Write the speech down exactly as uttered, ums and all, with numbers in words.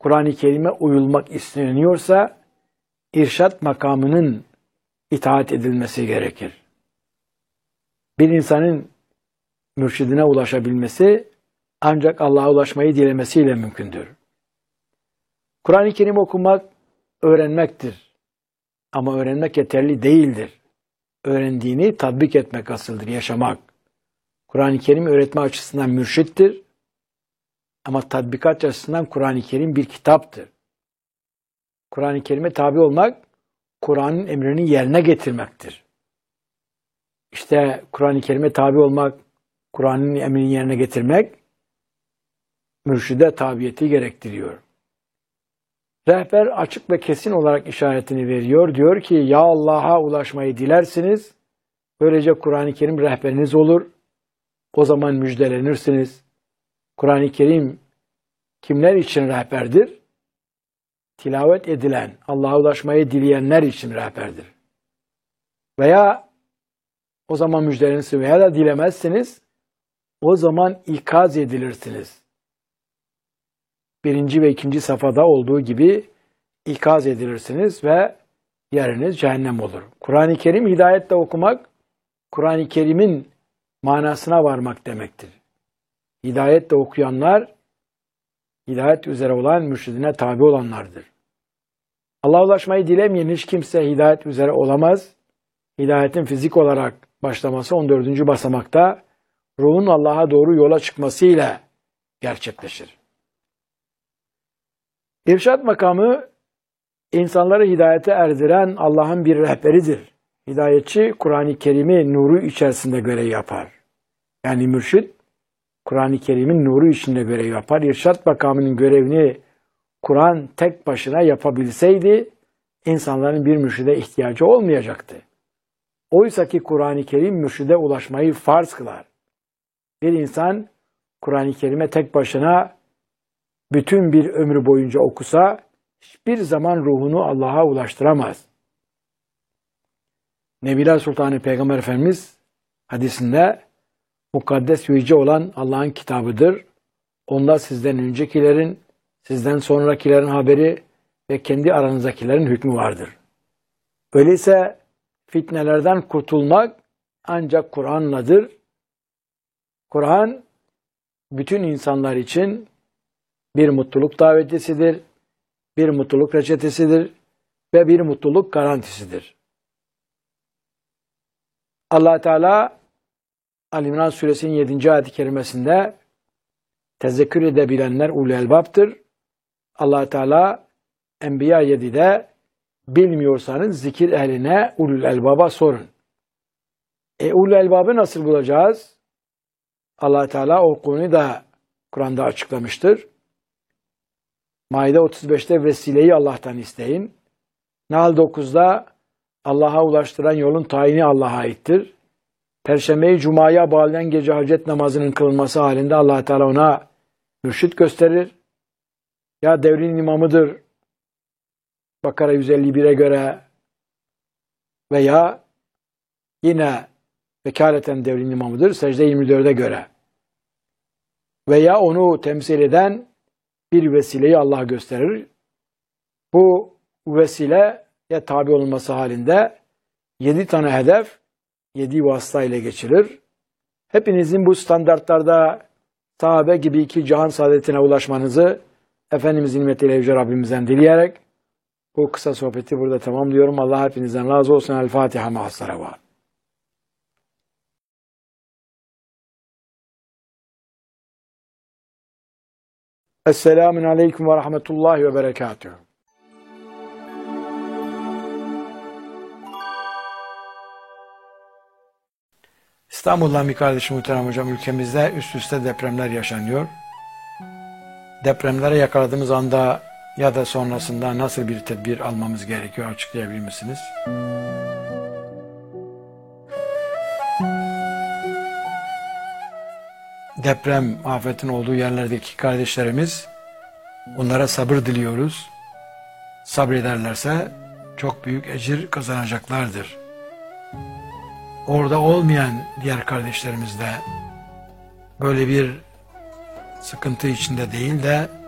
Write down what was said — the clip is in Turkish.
Kur'an-ı Kerim'e uyulmak isteniyorsa irşat makamının itaat edilmesi gerekir. Bir insanın mürşidine ulaşabilmesi ancak Allah'a ulaşmayı dilemesiyle mümkündür. Kur'an-ı Kerim okumak öğrenmektir. Ama öğrenmek yeterli değildir. Öğrendiğini tatbik etmek asıldır, yaşamak. Kur'an-ı Kerim öğretme açısından mürşittir. Ama tatbikat açısından Kur'an-ı Kerim bir kitaptır. Kur'an-ı Kerim'e tabi olmak, Kur'an'ın emrini yerine getirmektir. İşte Kur'an-ı Kerim'e tabi olmak, Kur'an'ın emrini yerine getirmek, mürşide tabiyeti gerektiriyor. Rehber açık ve kesin olarak işaretini veriyor. Diyor ki, ya Allah'a ulaşmayı dilersiniz, böylece Kur'an-ı Kerim rehberiniz olur. O zaman müjdelenirsiniz. Kur'an-ı Kerim kimler için rehberdir? Tilavet edilen, Allah'a ulaşmayı dileyenler için rehberdir. Veya o zaman müjdelenirsiniz veya da dilemezsiniz, o zaman ikaz edilirsiniz. Birinci ve ikinci safhada olduğu gibi ikaz edilirsiniz ve yeriniz cehennem olur. Kur'an-ı Kerim hidayetle okumak, Kur'an-ı Kerim'in manasına varmak demektir. Hidayetle okuyanlar, hidayet üzere olan mürşidine tabi olanlardır. Allah'a ulaşmayı dilemeyen hiç kimse hidayet üzere olamaz. Hidayetin fizik olarak başlaması on dördüncü basamakta ruhun Allah'a doğru yola çıkmasıyla gerçekleşir. İrşad makamı insanları hidayete erdiren Allah'ın bir rehberidir. Hidayetçi Kur'an-ı Kerim'i nuru içerisinde görev yapar. Yani mürşid Kur'an-ı Kerim'in nuru içinde görev yapar. İrşad makamının görevini Kur'an tek başına yapabilseydi insanların bir mürşide ihtiyacı olmayacaktı. Oysa ki Kur'an-ı Kerim mürşide ulaşmayı farz kılar. Bir insan Kur'an-ı Kerim'e tek başına bütün bir ömrü boyunca okusa hiçbir zaman ruhunu Allah'a ulaştıramaz. Nebiler Sultanı Peygamber Efendimiz hadisinde mukaddes ve yüce olan Allah'ın kitabıdır. Onda sizden öncekilerin, sizden sonrakilerin haberi ve kendi aranızdakilerin hükmü vardır. Öyleyse fitnelerden kurtulmak ancak Kur'an'ladır. Kur'an bütün insanlar için bir mutluluk davetçisidir, bir mutluluk reçetesidir ve bir mutluluk garantisidir. Allah Teala Ali İmran Suresinin yedinci ayet-i kerimesinde tezekkür edebilenler ulul elbaptır. Allah Teala Enbiya yedide bilmiyorsanız zikir ehline ulul elbaba sorun. E ulul elbabı nasıl bulacağız? Allah Teala o konuyu da Kur'an'da açıklamıştır. Maide otuz beşte vesileyi Allah'tan isteyin. Nahl dokuzda Allah'a ulaştıran yolun tayini Allah'a aittir. Perşembeyi Cuma'ya bağlayan gece hacet namazının kılınması halinde Allah Teala ona mürşit gösterir. Ya devrin imamıdır Bakara yüz elli bire göre veya yine vekaleten devrin imamıdır Secde yirmi dörde göre veya onu temsil eden bir vesileyi Allah gösterir. Bu vesileye tabi olunması halinde yedi tane hedef, yedi vasıta ile geçilir. Hepinizin bu standartlarda sahabe gibi iki cihan saadetine ulaşmanızı Efendimizin nimetiyle Yüce Rabbimizden dileyerek bu kısa sohbeti burada tamamlıyorum. Allah hepinizden razı olsun. El Fatiha ma'as-salavat. Esselamun aleyküm ve rahmetullahi ve berekatuhu. İstanbul'dan bir kardeşim muhterem hocam, ülkemizde üst üste depremler yaşanıyor. Depremlere yakaladığımız anda ya da sonrasında nasıl bir tedbir almamız gerekiyor, açıklayabilir misiniz? Deprem afetin olduğu yerlerdeki kardeşlerimiz, onlara sabır diliyoruz. Sabrederlerse çok büyük ecir kazanacaklardır. Orada olmayan diğer kardeşlerimiz de böyle bir sıkıntı içinde değil de